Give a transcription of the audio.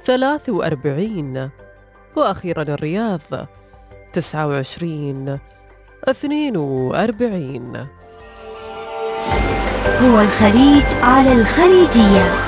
43. وأخيرا الرياض 29 42. هو الخليج على الخليجية.